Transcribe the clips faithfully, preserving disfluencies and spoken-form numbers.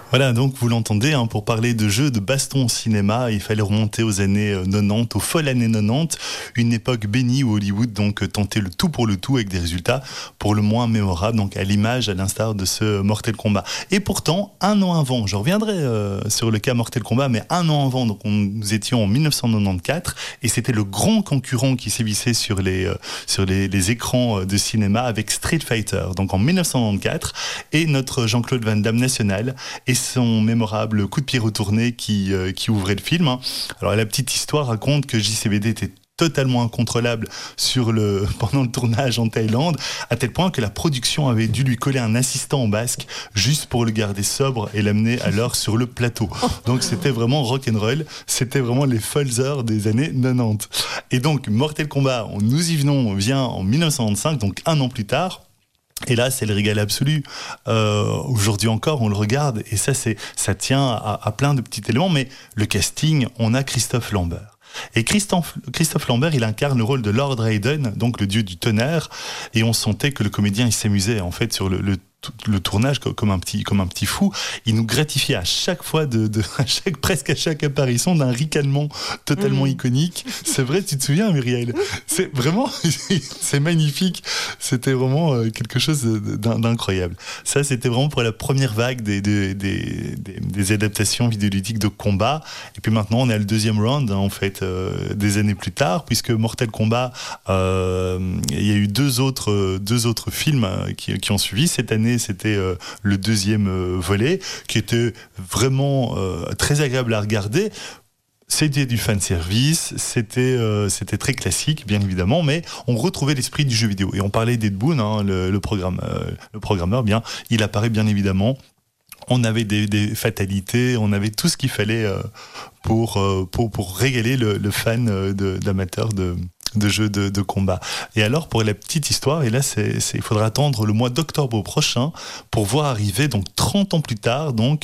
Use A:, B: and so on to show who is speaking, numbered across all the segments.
A: Voilà, donc vous l'entendez, hein, pour parler de jeux de baston au cinéma, il fallait remonter aux années quatre-vingt-dix, aux folles années quatre-vingt-dix, une époque bénie où Hollywood donc tentait le tout pour le tout avec des résultats pour le moins mémorables, donc à l'image, à l'instar de ce Mortal Kombat. Et pourtant, un an avant, je reviendrai euh, sur le cas Mortal Kombat, mais un an avant, donc on, nous étions en dix-neuf cent quatre-vingt-quatorze, et c'était le grand concurrent qui sévissait sur les, euh, sur les, les écrans de cinéma avec Street Fighter, donc en dix-neuf cent quatre-vingt-quatorze, et notre Jean-Claude Van Damme national, et son mémorable coup de pied retourné qui, euh, qui ouvrait le film. Alors la petite histoire raconte que J C V D était totalement incontrôlable sur le, pendant le tournage en Thaïlande, à tel point que la production avait dû lui coller un assistant en basque juste pour le garder sobre et l'amener alors sur le plateau. Donc c'était vraiment rock'n'roll, c'était vraiment les folles heures des années quatre-vingt-dix. Et donc Mortal Kombat, nous y venons, vient en dix-neuf cent vingt-cinq, donc un an plus tard. Et là, c'est le régal absolu. Euh, aujourd'hui encore, on le regarde, et ça, c'est, ça tient à, à plein de petits éléments. Mais le casting, on a Christophe Lambert. Et Christophe, Christophe Lambert, il incarne le rôle de Lord Raiden, donc le dieu du tonnerre. Et on sentait que le comédien, il s'amusait en fait sur le, le le tournage comme un petit comme un petit fou. Il nous gratifiait à chaque fois de, de à chaque presque à chaque apparition d'un ricanement totalement mmh. iconique. C'est vrai, tu te souviens, Muriel? C'est vraiment c'est magnifique. C'était vraiment quelque chose d'incroyable. Ça, c'était vraiment pour la première vague des des des, des, des adaptations vidéoludiques de combat. Et puis maintenant, on est à le deuxième round, hein, en fait, euh, des années plus tard, puisque Mortal Kombat, euh, il y a eu deux autres deux autres films qui, qui ont suivi cette année. C'était euh, le deuxième euh, volet, qui était vraiment euh, très agréable à regarder. C'était du fanservice, c'était, euh, c'était très classique, bien évidemment, mais on retrouvait l'esprit du jeu vidéo. Et on parlait d'Ed Boon, hein, le, le, programme, euh, le programmeur, bien, il apparaît bien évidemment. On avait des, des fatalités, on avait tout ce qu'il fallait euh, pour, euh, pour, pour régaler le, le fan de, d'amateurs de... de jeux de, de combat. Et alors, pour la petite histoire, et là, c'est, c'est, il faudra attendre le mois d'octobre prochain pour voir arriver, donc trente ans plus tard, donc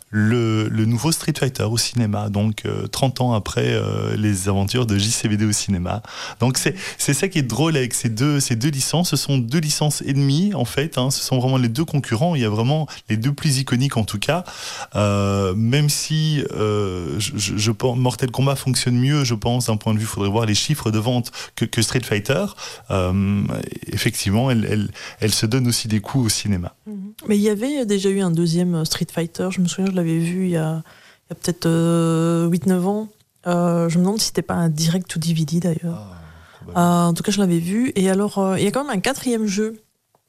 A: le, le nouveau Street Fighter au cinéma, donc euh, trente ans après euh, les aventures de J C V D au cinéma. Donc c'est, c'est ça qui est drôle avec ces deux, ces deux licences. Ce sont deux licences ennemies, en fait, hein. Ce sont vraiment les deux concurrents. Il y a vraiment les deux plus iconiques, en tout cas. Euh, même si euh, je, je, je pense Mortal Kombat fonctionne mieux, je pense, d'un point de vue, il faudrait voir les chiffres de vente que, que Street Fighter. Euh, effectivement, elle, elle, elle se donne aussi des coups au cinéma.
B: Mais il y avait déjà eu un deuxième Street Fighter, je me souviens, je l'avais vu il y a, il y a peut-être euh, huit neuf ans. Euh, je me demande si c'était pas un direct to D V D d'ailleurs. Ah, euh, en tout cas, je l'avais vu. Et alors, euh, il y a quand même un quatrième jeu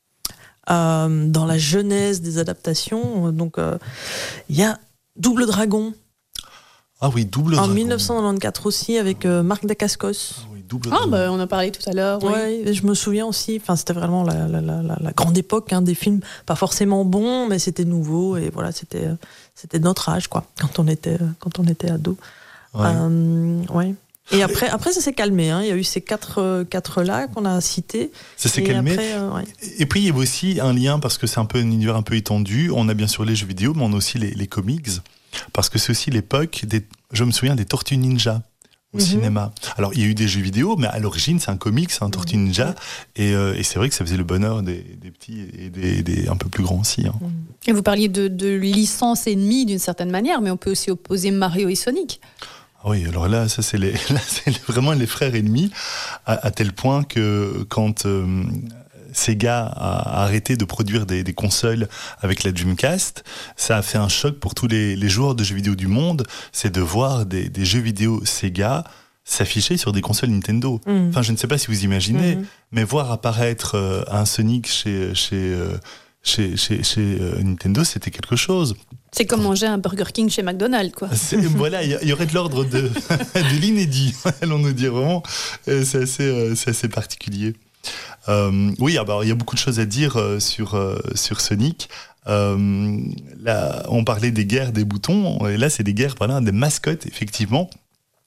B: euh, dans la jeunesse des adaptations. Donc, euh, il y a Double Dragon.
A: Ah oui, Double
B: en
A: Dragon.
B: En dix-neuf cent quatre-vingt-quatorze aussi, avec euh, Marc Dacascos.
A: Ah oui, Double
C: Ah,
A: Dragon.
C: bah, on en parlait tout à l'heure. Oui.
B: Ouais, je me souviens aussi. Enfin, c'était vraiment la, la, la, la grande époque, hein, des films pas forcément bons, mais c'était nouveau. Et voilà, c'était, c'était notre âge, quoi, quand on était, quand on était ado. Ouais. Euh, ouais. Et après, après, ça s'est calmé. Hein. Il y a eu ces quatre, quatre là qu'on a cités.
A: Ça s'est
B: et
A: calmé.
B: Après, euh, ouais.
A: Et puis il y a aussi un lien, parce que c'est un peu un univers un peu étendu. On a bien sûr les jeux vidéo, mais on a aussi les, les comics, parce que c'est aussi l'époque des. Je me souviens des Tortues Ninja au mm-hmm. cinéma. Alors il y a eu des jeux vidéo, mais à l'origine c'est un comics, c'est un Tortue Ninja, mm-hmm. et, euh, et c'est vrai que ça faisait le bonheur des, des petits et des, des un peu plus grands aussi. Hein.
C: Et vous parliez de, de licence ennemie d'une certaine manière, mais on peut aussi opposer Mario et Sonic.
A: Oui, alors là, ça c'est, les, là, c'est vraiment les frères ennemis, à, à tel point que quand euh, Sega a arrêté de produire des, des consoles avec la Dreamcast, ça a fait un choc pour tous les, les joueurs de jeux vidéo du monde, c'est de voir des, des jeux vidéo Sega s'afficher sur des consoles Nintendo. Mmh. Enfin, je ne sais pas si vous imaginez, mmh. mais voir apparaître euh, un Sonic chez... chez euh, Chez, chez, chez euh, Nintendo, c'était quelque chose.
C: C'est comme manger un Burger King chez McDonald's, quoi.
A: C'est, voilà, il y, y aurait de l'ordre de, de l'inédit, allons nous dire vraiment. C'est assez, euh, c'est assez particulier. Euh, oui, alors, il y a beaucoup de choses à dire euh, sur, euh, sur Sonic. Euh, là, on parlait des guerres des boutons, et là, c'est des guerres, voilà, des mascottes, effectivement.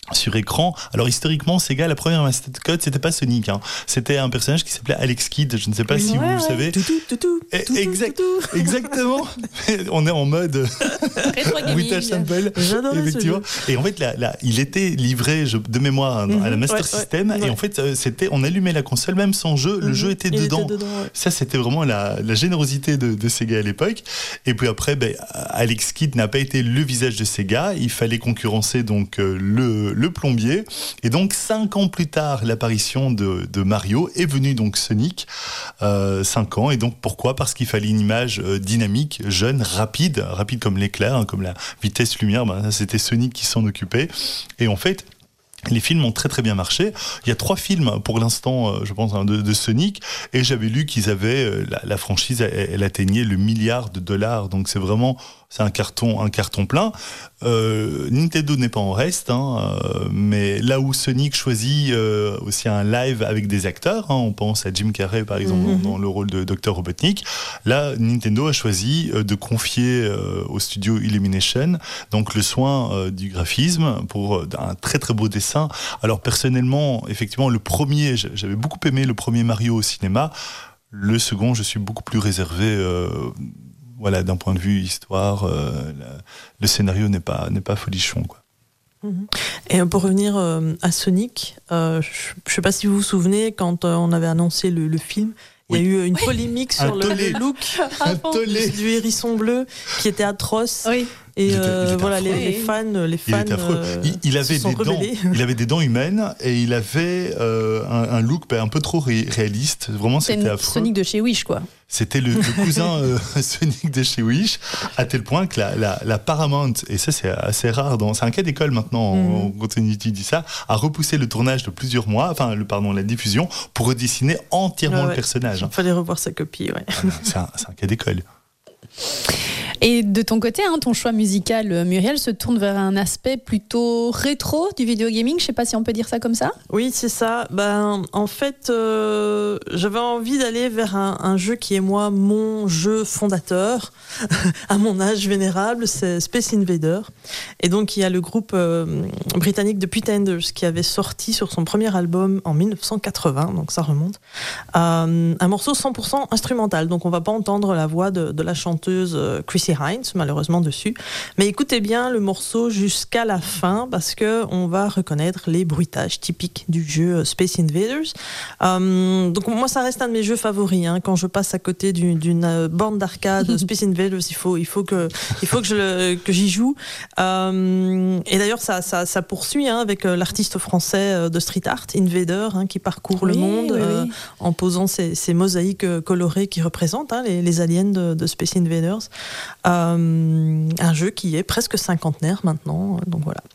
A: sur écran. Alors historiquement, Sega, la première mascotte, c'était pas Sonic, hein. C'était un personnage qui s'appelait Alex Kidd. Je ne sais pas oui, si ouais, vous ouais. le savez.
B: Toutou, toutou, toutou,
A: exact,
B: toutou.
A: Exactement. On est en mode
C: Bruitage
A: Sample. Effectivement. Et en fait, là, là, il était livré je, de mémoire mm-hmm. à la Master ouais, System. Ouais, et ouais. en fait, c'était, on allumait la console même sans jeu. Le mm-hmm. jeu était il dedans. Était dedans ouais. Ça, c'était vraiment la, la générosité de, de Sega à l'époque. Et puis après, ben, Alex Kidd n'a pas été le visage de Sega. Il fallait concurrencer donc le le plombier. Et donc, cinq ans plus tard, l'apparition de, de Mario est venu donc Sonic, euh, cinq ans. Et donc, pourquoi ? Parce qu'il fallait une image euh, dynamique, jeune, rapide, rapide comme l'éclair, hein, comme la vitesse lumière. Ben, c'était Sonic qui s'en occupait. Et en fait, les films ont très très bien marché. Il y a trois films pour l'instant, je pense, de, de Sonic. Et j'avais lu qu'ils avaient la, la franchise, elle, elle atteignait le milliard de dollars. Donc c'est vraiment, c'est un carton, un carton plein. Euh, Nintendo n'est pas en reste, hein, euh, mais là où Sonic choisit euh, aussi un live avec des acteurs, hein, on pense à Jim Carrey par exemple mm-hmm. dans, dans le rôle de docteur Robotnik. Là, Nintendo a choisi euh, de confier euh, au studio Illumination donc le soin euh, du graphisme pour euh, un très très beau dessin. Alors personnellement, effectivement, le premier, j'avais beaucoup aimé le premier Mario au cinéma. Le second, je suis beaucoup plus réservé. Euh, Voilà, d'un point de vue histoire, euh, la, le scénario n'est pas, n'est pas folichon, quoi.
B: Et pour revenir euh, à Sonic, euh, je ne sais pas si vous vous souvenez, quand euh, on avait annoncé le, le film, il oui. y a eu une oui. polémique sur le, le look du hérisson bleu qui était atroce. Oui. Et il était, euh, il était voilà, les, les fans, les fans il, euh,
A: il, il avait des dents, il avait des dents humaines et il avait euh, un, un look un peu trop ré- réaliste. Vraiment,
C: c'est
A: c'était affreux.
C: Sonic de chez Wish, quoi.
A: C'était le, le cousin euh, Sonic de chez Wish, à tel point que la, la, la Paramount, et ça c'est assez rare, dans, c'est un cas d'école maintenant, mm. on continue de dire ça, a repoussé le tournage de plusieurs mois, enfin le, pardon, la diffusion, pour redessiner entièrement ouais, le personnage.
B: Il fallait revoir sa copie, ouais.
A: C'est un, c'est un cas d'école.
C: Et de ton côté, hein, ton choix musical, Muriel, se tourne vers un aspect plutôt rétro du vidéo gaming. Je ne sais pas si on peut dire ça comme ça.
B: Oui, c'est ça. Ben, en fait, euh, j'avais envie d'aller vers un, un jeu qui est, moi, mon jeu fondateur, à mon âge vénérable, c'est Space Invader. Et donc, il y a le groupe euh, britannique The Pretenders qui avait sorti sur son premier album en dix-neuf cent quatre-vingts, donc ça remonte, euh, un morceau cent pour cent instrumental. Donc, on ne va pas entendre la voix de, de la chanteuse Chrissy Hines, malheureusement dessus. Mais écoutez bien le morceau jusqu'à la fin parce qu'on va reconnaître les bruitages typiques du jeu Space Invaders. Euh, donc moi, ça reste un de mes jeux favoris. Hein. Quand je passe à côté d'une, d'une borne d'arcade Space Invaders, il faut, il faut, que, il faut que, je le, que j'y joue. Euh, et d'ailleurs, ça, ça, ça poursuit hein, avec l'artiste français de street art, Invader, hein, qui parcourt oui, le monde oui, euh, oui. en posant ces, ces mosaïques colorées qui représentent hein, les, les aliens de, de Space Invaders. Euh, un jeu qui est presque cinquantenaire maintenant, donc voilà.